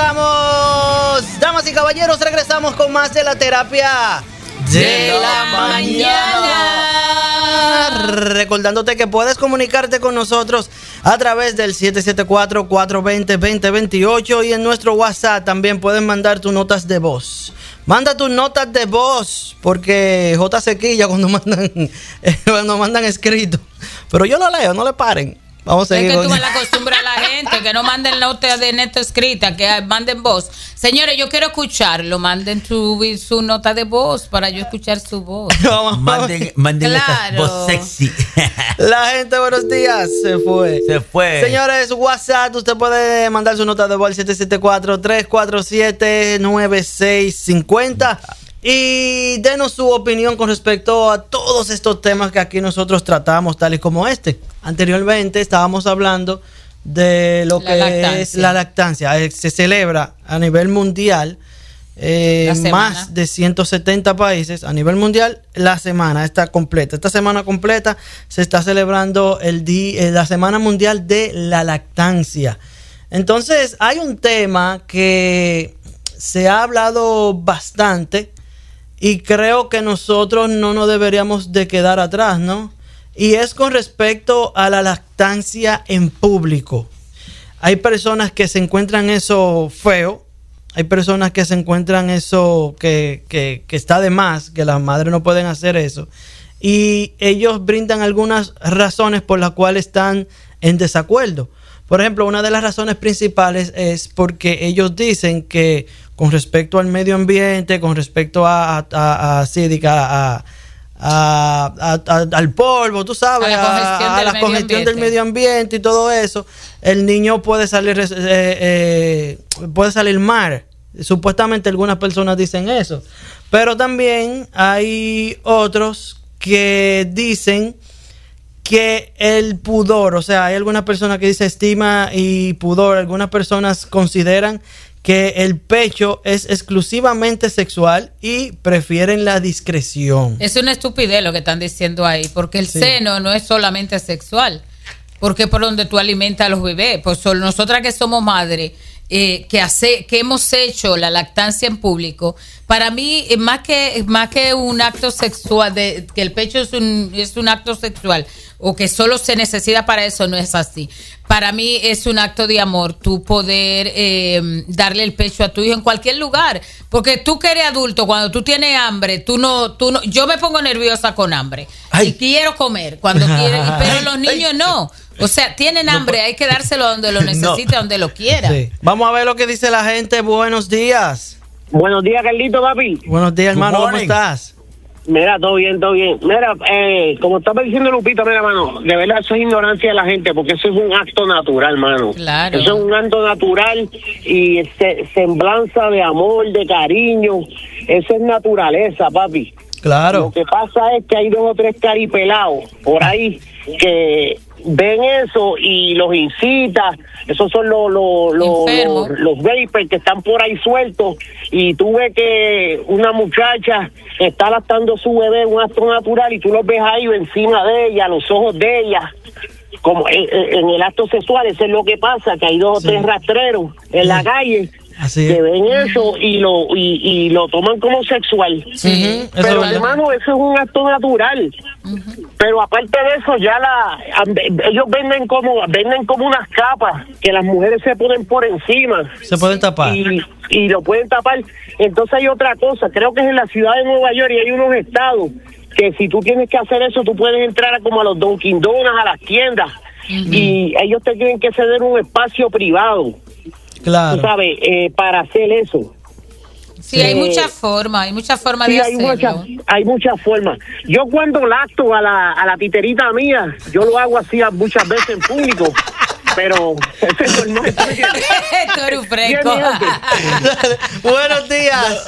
regresamos. Damas y caballeros, regresamos con más de la terapia de la mañana. Recordándote que puedes comunicarte con nosotros a través del 774-420-2028 y en nuestro WhatsApp también puedes mandar tus notas de voz. Manda tus notas de voz, porque J se quilla cuando mandan escrito. Pero yo lo leo, no le paren. Vamos a seguir. Es que tú me la acostumbras a la gente que no manden nota de neto escrita, que manden voz. Señores, yo quiero escucharlo. Manden su nota de voz para yo escuchar su voz. Manden esa voz sexy. La gente, buenos días. Se fue. Señores, WhatsApp, usted puede mandar su nota de voz al 774-347-9650. Y denos su opinión con respecto a todos estos temas que aquí nosotros tratamos, tal y como este. Anteriormente estábamos hablando de lo que es la lactancia. Se celebra a nivel mundial, más de 170 países a nivel mundial. La semana está completa. Esta semana completa se está celebrando la Semana Mundial de la Lactancia. Entonces hay un tema que se ha hablado bastante y creo que nosotros no nos deberíamos de quedar atrás, ¿no? Y es con respecto a la lactancia en público. Hay personas que se encuentran eso feo. Hay personas que se encuentran eso que está de más, que las madres no pueden hacer eso. Y ellos brindan algunas razones por las cuales están en desacuerdo. Por ejemplo, una de las razones principales es porque ellos dicen que con respecto al medio ambiente, con respecto al polvo, tú sabes, a la congestión del medio ambiente y todo eso, el niño puede salir mal. Supuestamente algunas personas dicen eso, pero también hay otros que dicen que el pudor, o sea, hay algunas personas que dicen estima y pudor. Algunas personas consideran que el pecho es exclusivamente sexual y prefieren la discreción. Es una estupidez lo que están diciendo ahí, porque el seno no es solamente sexual, porque por donde tú alimentas a los bebés. Pues nosotras que somos madres, que hemos hecho la lactancia en público, para mí más que un acto sexual, que el pecho es un acto sexual o que solo se necesita para eso, no es así. Para mí es un acto de amor, tú poder darle el pecho a tu hijo en cualquier lugar, porque tú que eres adulto, cuando tú tienes hambre, tú no, yo me pongo nerviosa con hambre. Ay. Y quiero comer cuando quiero, pero los niños no. O sea, tienen hambre, hay que dárselo donde lo necesite, donde lo quiera. Sí. Vamos a ver lo que dice la gente. Buenos días. Buenos días, Carlito, papi. Buenos días, hermano, ¿cómo estás? Mira, todo bien, todo bien. Mira, como estaba diciendo Lupita, mira, hermano, de verdad eso es ignorancia de la gente, porque eso es un acto natural, hermano. Claro. Eso es un acto natural y semblanza de amor, de cariño. Eso es naturaleza, papi. Claro. Lo que pasa es que hay 2 o 3 caripelados por ahí que ven eso y los incita. Esos son los vapers que están por ahí sueltos, y tú ves que una muchacha está lactando a su bebé, un acto natural, y tú los ves ahí encima de ella, los ojos de ella, como en el acto sexual. Eso es lo que pasa, que hay 2 o 3 rastreros en la calle que ven eso y lo toman como sexual. Sí. Pero hermano, eso es un acto natural. Pero aparte de eso, ya ellos venden como unas capas que las mujeres se ponen por encima. Se pueden tapar. Y lo pueden tapar. Entonces hay otra cosa, creo que es en la ciudad de Nueva York, y hay unos estados que si tú tienes que hacer eso, tú puedes entrar como a los Dunkin' Donuts, a las tiendas, y ellos te tienen que ceder un espacio privado. Claro. Tú sabes, para hacer eso. Sí, hay muchas formas de hacerlo. Hay muchas formas. Yo cuando lacto a la titerita mía, yo lo hago así muchas veces en público, pero eso es normal. Tú eres un fresco. Buenos días.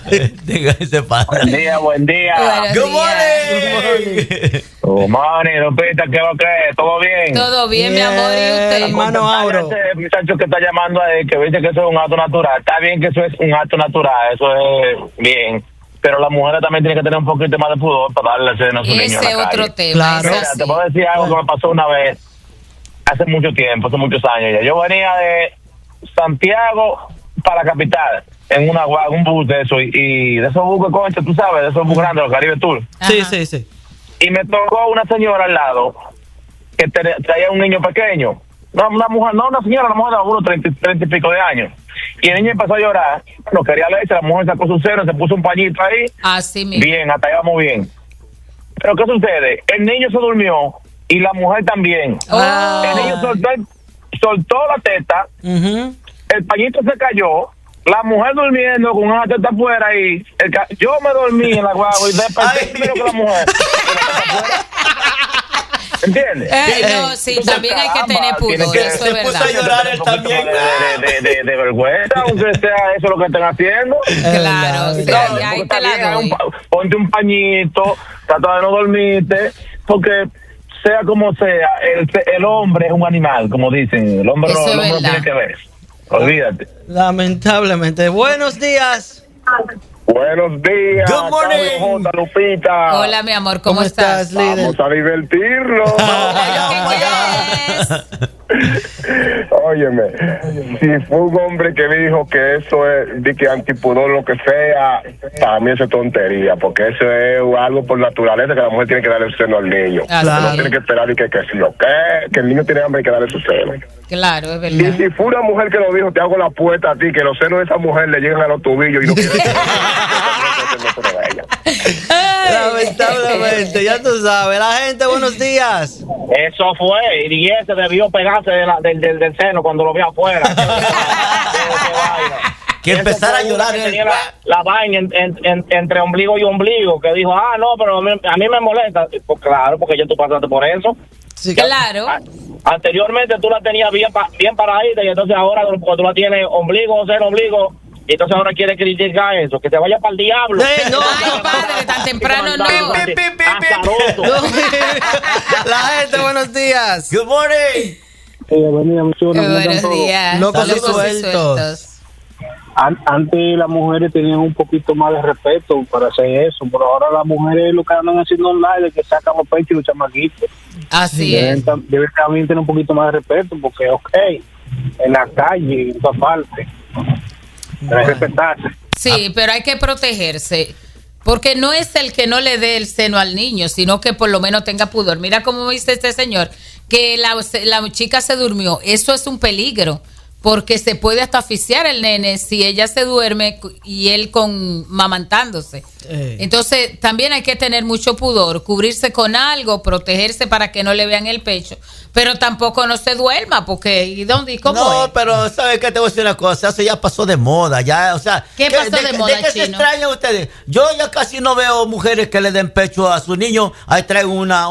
Buen día. Good morning. Oh, mani, Lupita, ¿qué va a creer? ¿Todo bien? Todo bien, mi amor, ¿y usted? Hermano Auro. Ese muchacho que está llamando ahí, que dice que eso es un acto natural. Está bien que eso es un acto natural, eso es bien. Pero la mujer también tiene que tener un poquito más de pudor para darle seno a su niño en la calle. Ese otro tema. Claro. Mira, te puedo decir algo que me pasó una vez, hace mucho tiempo, hace muchos años ya. Yo venía de Santiago para la capital en un bus de eso y de esos buses, concha, tú sabes, de esos buses grandes, los Caribe Tour. Sí. Y me tocó una señora al lado que traía un niño pequeño. No, una mujer, no una señora, una mujer de unos 30 y pico de años. Y el niño empezó a llorar, no quería leche, la mujer sacó su seno, se puso un pañito ahí. Así mismo. Bien, hasta ahí vamos bien. Pero ¿qué sucede? El niño se durmió y la mujer también. El niño soltó la teta, el pañito se cayó, la mujer durmiendo con una teta afuera y yo me dormí en la guagua y desperté primero que la mujer. ¿Entiendes? No, sí, también hay que tener pudor, eso es verdad. Se puso a llorar él también. De vergüenza, aunque sea eso lo que están haciendo. Claro, sí, ahí te la doy. Ponte un pañito, trata de no dormirte, porque sea como sea, el hombre es un animal, como dicen. El hombre no tiene que ver. Olvídate. Lamentablemente. Buenos días. Buenos días. Good morning. J, Lupita. Hola, mi amor, ¿cómo estás? Vamos a divertirnos. Óyeme, si fue un hombre que dijo que eso es de que antipudor, lo que sea, para mí eso es tontería, porque eso es algo por naturaleza, que la mujer tiene que darle el seno al niño. Claro. No tiene que esperar y que sí o que el niño tiene hambre y que darle su seno. Claro, es verdad. Y si fue una mujer que lo dijo, te hago la puerta a ti, que los senos de esa mujer le llegan a los tobillos y no quiere lamentablemente, ya tú sabes. La gente, buenos días. Eso fue, y ese debió pegarse del seno cuando lo vi afuera. Que empezara a llorar. La vaina entre ombligo y ombligo, que dijo, no, pero a mí me molesta. Pues claro, porque ya tú pasaste por eso. Sí, claro. Anteriormente tú la tenías bien paradita y entonces ahora cuando tú la tienes ombligo, seno, ombligo, y entonces ahora quiere criticar eso, que se vaya para el diablo. No, ay, padre, tan temprano no. La gente, buenos días. Good morning. Buenos días. Locos y sueltos. Antes las mujeres tenían un poquito más de respeto para hacer eso, pero ahora las mujeres lo que andan haciendo online es que sacan los pechos y los chamaquitos. Así es. Deben también tener un poquito más de respeto, porque en la calle, en todas partes, debe respetarse. Sí, pero hay que protegerse. Porque no es el que no le dé el seno al niño, sino que por lo menos tenga pudor. Mira cómo dice este señor, que la chica se durmió. Eso es un peligro, porque se puede hasta asfixiar el nene si ella se duerme y él mamantándose. Entonces también hay que tener mucho pudor, cubrirse con algo, protegerse para que no le vean el pecho, pero tampoco no se duerma, porque ¿y dónde y cómo No, es? pero ¿sabes qué? Te voy a decir una cosa, eso ya pasó de moda, ya, o sea, ¿Qué pasó de moda, ¿de qué se Chino? extrañan ustedes? Yo ya casi no veo mujeres que le den pecho a su niño. Ahí traigo una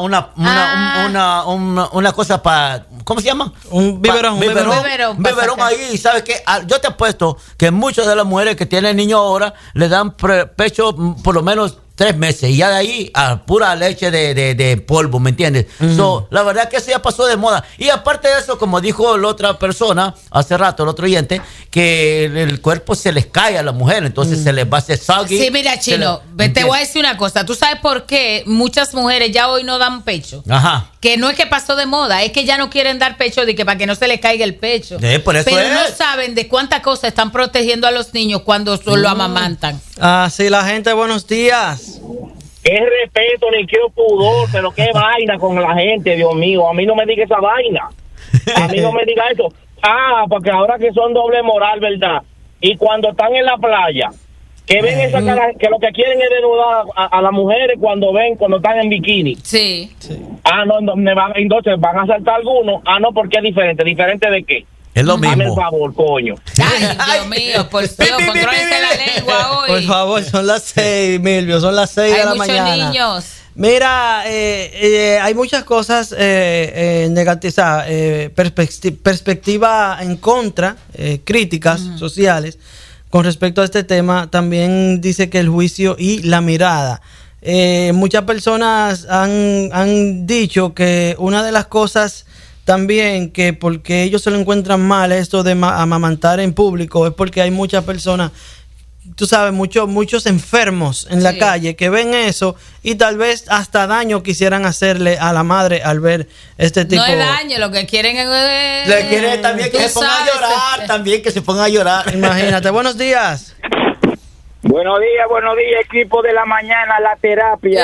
cosa para, ¿cómo se llama? Un biberón. Biberón ahí, ¿sabes qué? Yo te apuesto que muchas de las mujeres que tienen niños ahora le dan pecho por lo menos 3 meses y ya de ahí a pura leche de polvo, ¿me entiendes? La verdad que eso ya pasó de moda. Y aparte de eso, como dijo la otra persona hace rato, el otro oyente, que el cuerpo se les cae a la mujer, entonces se les va a hacer soggy. Sí, mira, Chino, te voy a decir una cosa. ¿Tú sabes por qué muchas mujeres ya hoy no dan pecho? Ajá. Que no es que pasó de moda, es que ya no quieren dar pecho de que para que no se les caiga el pecho. Por eso pero no saben de cuántas cosas están protegiendo a los niños cuando lo amamantan. Sí, la gente, buenos días. Qué respeto, ni qué pudor, pero qué vaina con la gente, Dios mío. A mí no me diga esa vaina. A mí no me diga eso. Porque ahora que son doble moral, ¿verdad? Y cuando están en la playa, que ven esa cara, que lo que quieren es desnudar a las mujeres cuando están en bikini. Sí. Entonces van a saltar algunos. No, porque es diferente. ¿Diferente de qué? Es lo mismo. Dame el favor, coño. Ay, Dios mío, por Dios, contrólense la lengua hoy. Por favor, son las 6, Milvio, son las 6 de la mañana. Hay muchos niños. Mira, hay muchas cosas negativas, perspectiva en contra, críticas sociales con respecto a este tema. También dice que el juicio y la mirada. Muchas personas han dicho que una de las cosas también que porque ellos se lo encuentran mal esto de amamantar en público es porque hay muchas personas tú sabes, muchos enfermos en la calle que ven eso y tal vez hasta daño quisieran hacerle a la madre al ver este tipo. No es daño, lo que quieren es... Le quieren también que se pongan a llorar, también que se pongan a llorar. Imagínate, buenos días. Buenos días, equipo de la mañana, la terapia.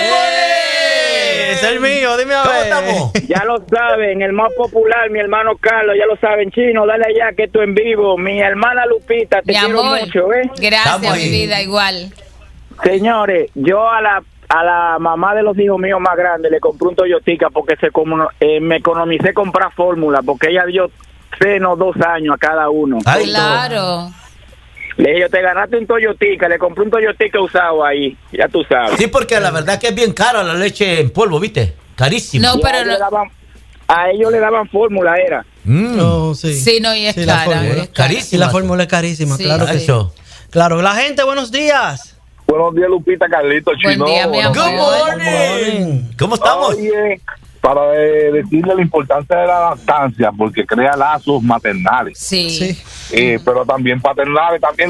Es el mío, dime a ver. ¿Cómo estamos? Ya lo saben, el más popular, mi hermano Carlos, ya lo saben, Chino, dale allá que esto en vivo. Mi hermana Lupita, te quiero mucho, ¿eh? Gracias, mi vida, igual. Señores, yo a la mamá de los hijos míos más grandes le compré un Toyotica porque me economicé comprar fórmula, porque ella dio seno 2 años a cada uno. Ay, claro. Le dije, te ganaste un Toyotica, le compré un Toyotica usado ahí, ya tú sabes. Sí, porque la verdad que es bien cara la leche en polvo, ¿viste? Carísima. No, pero a ellos le daban fórmula, era. Sí, no, y es cara. Es carísima. Y la fórmula es carísima, claro que sí. Claro, la gente, buenos días. Buenos días, Lupita, Carlitos, Chino. Buen día, mi amor. Good morning. ¿Cómo estamos? Oye, para decirle la importancia de la lactancia, porque crea lazos maternales. Sí. Pero también paternales, también.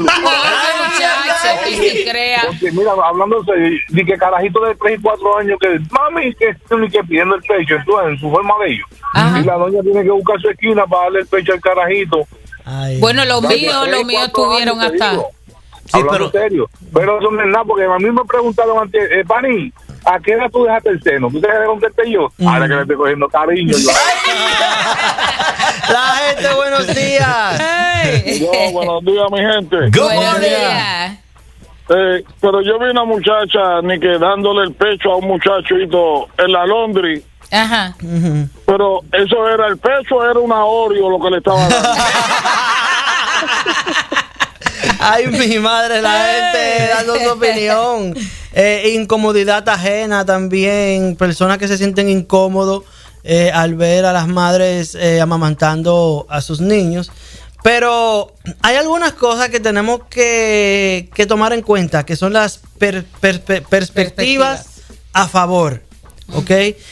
Porque mira, hablando de que carajito de 3 y 4 años que mami que pidiendo el pecho en su forma de ellos. Y la doña tiene que buscar su esquina para darle el pecho al carajito. Ay, bueno, los míos tuvieron hasta... Sí, pero serio. Pero eso no es nada, porque a mí me preguntaron antes, Pani, ¿a qué edad tú dejaste el seno? ¿Tú te dejaste contestar yo? Ahora que le estoy cogiendo cariño. La gente, buenos días. Buenos días, mi gente. Buenos días. Pero yo vi una muchacha ni que dándole el pecho a un muchachito en la Londres. Ajá. Pero eso era el pecho, era una Oreo lo que le estaba dando. Ay, mi madre, la gente dando su opinión. Incomodidad ajena también. Personas que se sienten incómodos al ver a las madres amamantando a sus niños. Pero hay algunas cosas que tenemos que tomar en cuenta, que son las perspectivas a favor. ¿Ok?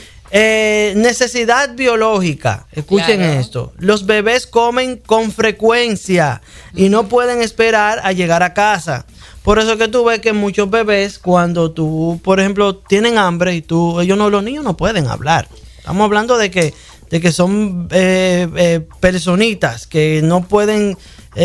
Necesidad biológica. Escuchen esto. Los bebés comen con frecuencia y no pueden esperar a llegar a casa. Por eso que tú ves que muchos bebés, cuando tú, por ejemplo, tienen hambre y los niños no pueden hablar. Estamos hablando de que son personitas que no pueden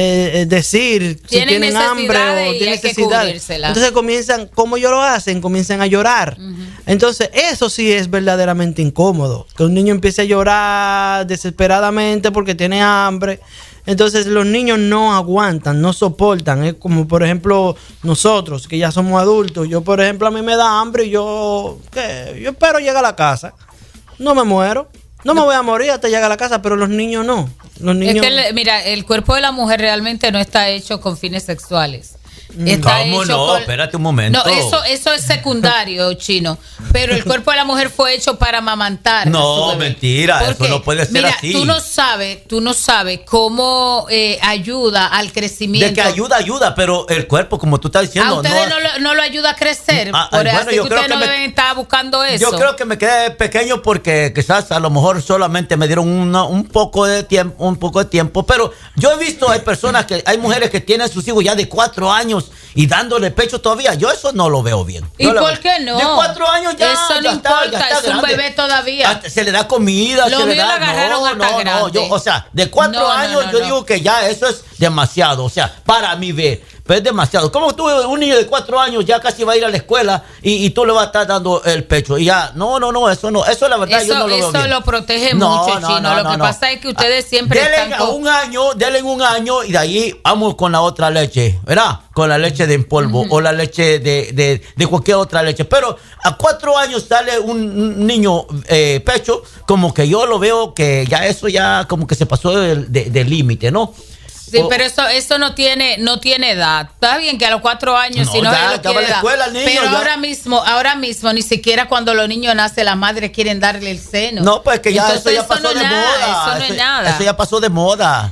decir si tienen hambre o tienen necesidad. Entonces ¿cómo ellos lo hacen? Comienzan a llorar. Entonces eso sí es verdaderamente incómodo, que un niño empiece a llorar desesperadamente porque tiene hambre. Entonces los niños no aguantan, no soportan. Es como por ejemplo nosotros que ya somos adultos. Yo por ejemplo a mí me da hambre y yo espero llegar a la casa. No me muero. No me voy a morir hasta llegar a la casa, pero los niños no. Los niños... Es que, mira, el cuerpo de la mujer realmente no está hecho con fines sexuales. ¿Cómo no? Espérate un momento. No, eso es secundario, Chino. Pero el cuerpo de la mujer fue hecho para amamantar. No, mentira, eso no puede ser así. Tú no sabes cómo ayuda al crecimiento. De que ayuda, pero el cuerpo, como tú estás diciendo, a ustedes no lo ayuda a crecer. Por eso que ustedes no deben estar buscando eso. Yo creo que me quedé pequeño porque quizás a lo mejor solamente me dieron un poco de tiempo, pero yo he visto, hay mujeres que tienen sus hijos ya de 4 años y dándole pecho todavía. Yo eso no lo veo bien. ¿Y por qué no? De 4 años ya. Eso no importa, es un bebé todavía. Se le da comida, Los míos lo agarraron hasta grande. O sea, de 4 años yo digo que ya eso es demasiado. O sea, para mí es demasiado. ¿Cómo tú, un niño de 4 años ya casi va a ir a la escuela y tú le vas a estar dando el pecho? Y ya, no, eso no. Eso la verdad yo no lo veo bien. Eso lo protege mucho, Chino. Lo que pasa es que ustedes siempre denle un año y de ahí vamos con la otra leche, ¿verdad? Con la leche de en polvo o la leche de cualquier otra leche. Pero a 4 años sale un niño pecho, como que yo lo veo que ya eso ya como que se pasó del límite, ¿no? Sí, pero eso no tiene edad. Está bien que a los 4 años, si no ya, lo quiere va a la escuela, el niño, pero ya. ahora mismo, ni siquiera cuando los niños nacen, las madres quieren darle el seno. No, pues que ya. Entonces, eso ya pasó de moda. Eso no es nada. Eso ya pasó de moda.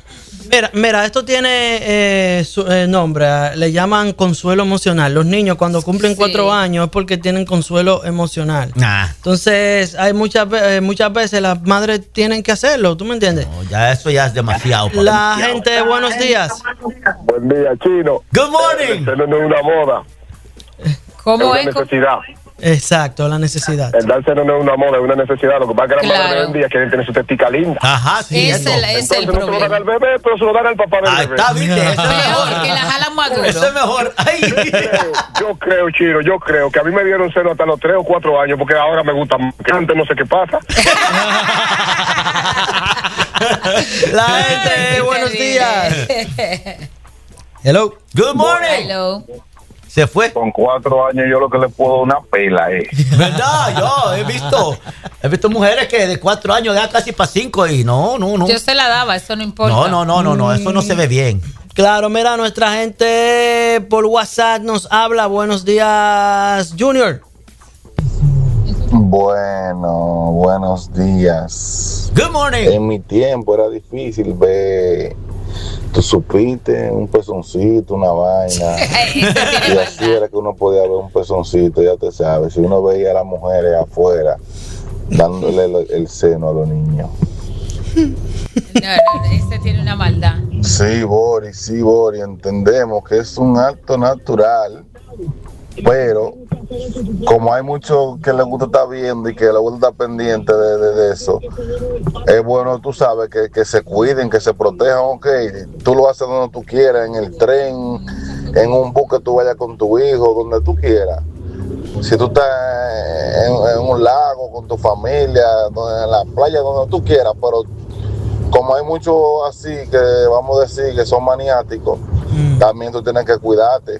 Mira, esto tiene nombre, le llaman consuelo emocional. Los niños cuando cumplen 4 años es porque tienen consuelo emocional. Entonces, hay muchas veces las madres tienen que hacerlo, ¿tú me entiendes? No, ya eso ya es demasiado. La gente, buenos días. Buen día, Chino. Good morning. No es una moda. ¿Cómo es? Una necesidad. Exacto, la necesidad. El darse no es una moda, es una necesidad. Lo que pasa es que las madres de hoy en día quieren tener su tetica linda. Ajá, sí. Ese es el problema. No se lo dan al bebé, pero se lo dan al papá del bebé. Está bien, eso es mejor. Que la jalan más duro. Eso es mejor. Ay. Yo creo, Chino, que a mí me dieron seno hasta los 3 o 4 años, porque ahora me gusta más. Que antes no sé qué pasa. La gente, buenos días. Hello. Good morning. Hello. Se fue. Con 4 años yo lo que le puedo dar una pela, ¿Verdad? Yo he visto mujeres que de 4 años ya casi para 5 y no. Yo se la daba, eso no importa. No, eso no se ve bien. Claro, mira, nuestra gente por WhatsApp nos habla. Buenos días, Junior. Bueno, buenos días. Good morning. En mi tiempo era difícil ver, tú supiste, un pezoncito, una vaina. Y así era que uno podía ver un pezoncito, ya te sabes. Si uno veía a las mujeres afuera dándole el seno a los niños. No, este tiene una maldad. Sí, Boris, entendemos que es un acto natural, pero como hay muchos que les gusta estar viendo y que les gusta estar pendiente de eso, es bueno, tú sabes, que se cuiden, que se protejan. Ok, tú lo haces donde tú quieras, en el tren, en un bus que tú vayas con tu hijo, donde tú quieras. Si tú estás en un lago con tu familia, en la playa, donde tú quieras, pero como hay muchos así que vamos a decir que son maniáticos, también tú tienes que cuidarte.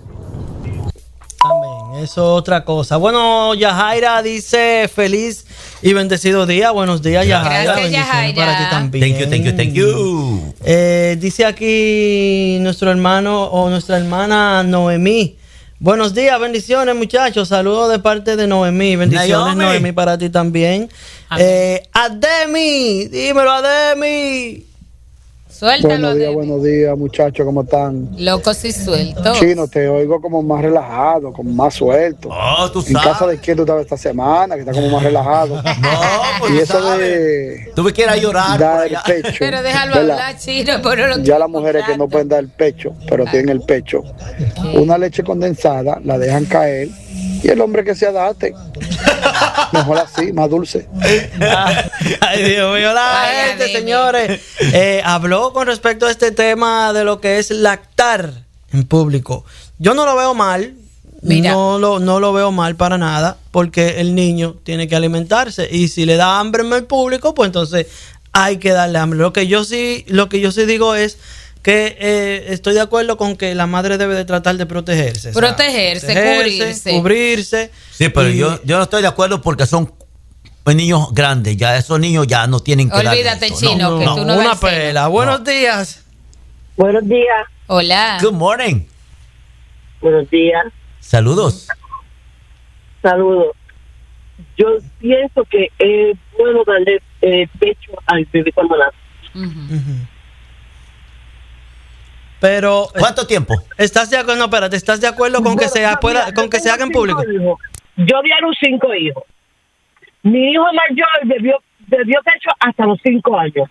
También, eso es otra cosa. Bueno, Yajaira dice feliz y bendecido día. Buenos días, Yajaira. Gracias, Yajaira. Para ti también. Thank you. Dice aquí nuestro hermano o nuestra hermana Noemí. Buenos días, bendiciones, muchachos. Saludos de parte de Noemí. Bendiciones, Noemí, para ti también. Ademi, dímelo, Ademi. Suéltalo. Buenos días, muchachos, ¿cómo están? Locos y sueltos. Chino, te oigo como más relajado, como más suelto. Tú sabes. En casa de quién tú estabas esta semana, que está como más relajado. Pues y eso sabes. de Tú me quieras llorar. dar el pecho. Pero déjalo ¿verdad? hablar, Chino. Pero Ya las mujeres que no pueden dar el pecho, pero tienen el pecho. Una leche condensada, la dejan caer. Y el hombre que se adapte. Mejor así, más dulce. Ay, Dios mío, la gente, señores. Habló con respecto a este tema de lo que es lactar en público. Yo no lo veo mal. Mira. No lo veo mal para nada, porque el niño tiene que alimentarse. Y si le da hambre en el público, pues entonces hay que darle hambre. Lo que yo sí digo es que estoy de acuerdo con que la madre debe de tratar de protegerse. Cubrirse. Sí, pero yo no estoy de acuerdo porque son niños grandes. Ya esos niños ya no tienen que olvídate, dar Chino, que tú no una das pela. Buenos días. Buenos días. Hola. Good morning. Buenos días. Saludos. Saludos. Yo pienso que es bueno darle pecho al bebé cuando nace. Pero ¿cuánto tiempo? ¿Estás de acuerdo? No, espérate, ¿estás de acuerdo con que se haga en público? Yo di a los 5 hijos. Mi hijo mayor debió pecho hasta los 5 años.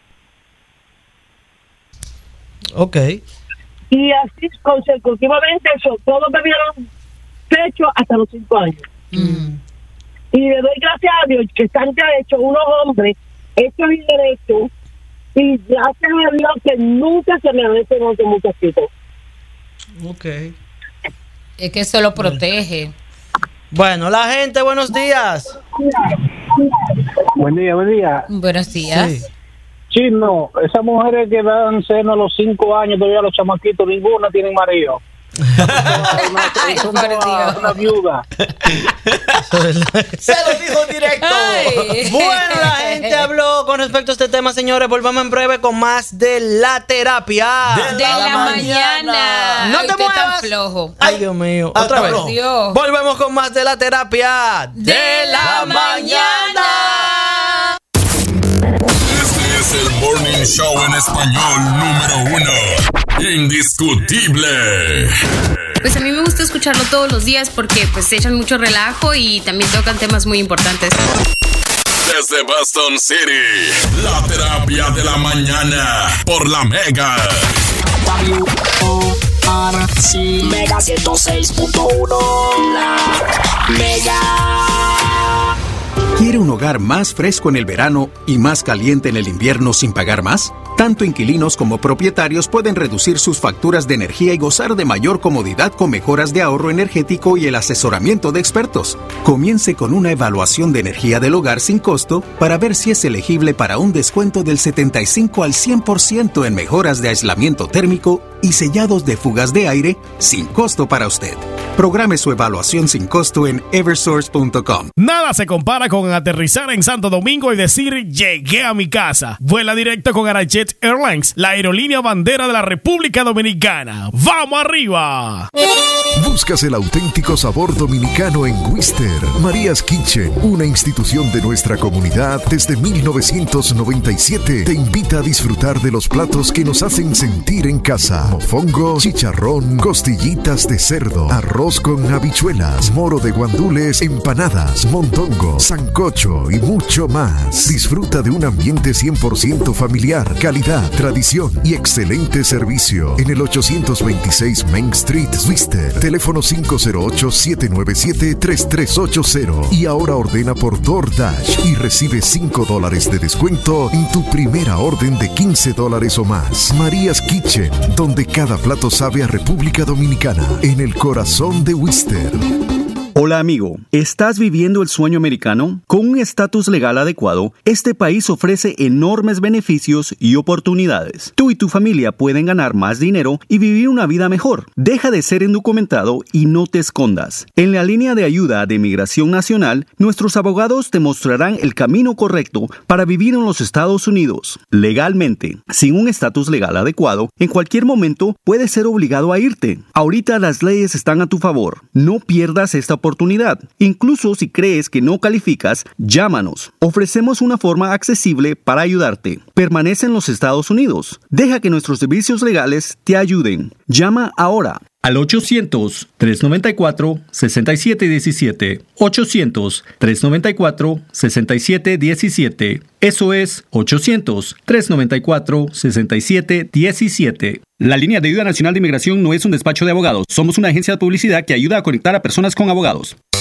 Ok. Y así consecutivamente todos bebieron pecho hasta los 5 años. Y le doy gracias a Dios que están ya hechos unos hombres hechos y derechos. Y gracias a Dios que nunca se me ven con otro muchachito. Ok. Es que eso lo protege. Bueno, la gente, buenos días. Buen día. Buenos días. Sí. Chino, esas mujeres que dan seno a los 5 años, todavía los chamaquitos, ninguna tienen marido. Una viuda. Se lo dijo directo. Bueno, la gente habló con respecto a este tema, señores. Volvamos en breve con más de la terapia de la mañana. No te muevas. Tan flojo. Ay, Dios mío. Otra vez. Dios. Volvemos con más de la terapia de la mañana. Este es el morning show en español número 1. Indiscutible. Pues a mí me gusta escucharlo todos los días porque pues echan mucho relajo y también tocan temas muy importantes. Desde Boston City, la terapia de la mañana por la Mega. Mega 106.1, la Mega. ¿Quiere un hogar más fresco en el verano y más caliente en el invierno sin pagar más? Tanto inquilinos como propietarios pueden reducir sus facturas de energía y gozar de mayor comodidad con mejoras de ahorro energético y el asesoramiento de expertos. Comience con una evaluación de energía del hogar sin costo para ver si es elegible para un descuento del 75 al 100% en mejoras de aislamiento térmico y sellados de fugas de aire sin costo para usted. Programe su evaluación sin costo en eversource.com. Nada se compara con aterrizar en Santo Domingo y decir llegué a mi casa. Vuela directo con Arajet Airlines, la aerolínea bandera de la República Dominicana. ¡Vamos arriba! Buscas el auténtico sabor dominicano en Wister. María's Kitchen, una institución de nuestra comunidad desde 1997, te invita a disfrutar de los platos que nos hacen sentir en casa. Mofongo, chicharrón, costillitas de cerdo, arroz con habichuelas, moro de guandules, empanadas, mondongo, sancocho y mucho más. Disfruta de un ambiente 100% familiar, calidad, tradición y excelente servicio en el 826 Main Street, Wister. Teléfono 508-797-3380. Y ahora ordena por DoorDash y recibe $5 de descuento en tu primera orden de $15 o más. María's Kitchen, donde cada plato sabe a República Dominicana, en el corazón de Wister. Hola amigo, ¿estás viviendo el sueño americano? Con un estatus legal adecuado, este país ofrece enormes beneficios y oportunidades. Tú y tu familia pueden ganar más dinero y vivir una vida mejor. Deja de ser indocumentado y no te escondas. En la línea de ayuda de Migración Nacional, nuestros abogados te mostrarán el camino correcto para vivir en los Estados Unidos. Legalmente, sin un estatus legal adecuado, en cualquier momento puedes ser obligado a irte. Ahorita las leyes están a tu favor. No pierdas esta oportunidad. Incluso si crees que no calificas, llámanos. Ofrecemos una forma accesible para ayudarte. Permanece en los Estados Unidos. Deja que nuestros servicios legales te ayuden. Llama ahora al 800-394-6717. 800-394-6717. Eso es 800-394-6717. La línea de ayuda nacional de inmigración no es un despacho de abogados. Somos una agencia de publicidad que ayuda a conectar a personas con abogados.